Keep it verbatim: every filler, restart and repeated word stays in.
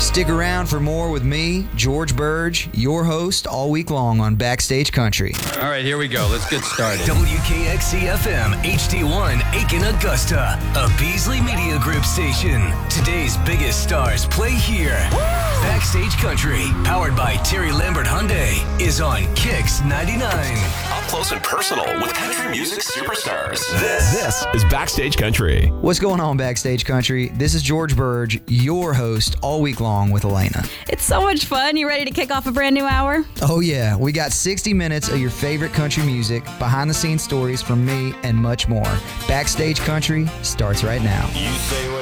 Stick around for more with me, George Burge, your host all week long on Backstage Country. All right, here we go. Let's get started. W K X C F M H D one, Aiken, Augusta, a Beasley Media Group station. Today's biggest stars play here. Woo! Backstage Country, powered by Terry Lambert Hyundai, is on Kicks ninety-nine. Up close and personal with country music superstars. This, this is Backstage Country. What's going on, Backstage Country? This is George Burge, your host all week long with Elena. It's so much fun. You ready to kick off a brand new hour? Oh yeah, we got sixty minutes of your favorite country music, behind the scenes stories from me, and much more. Backstage Country starts right now. You say what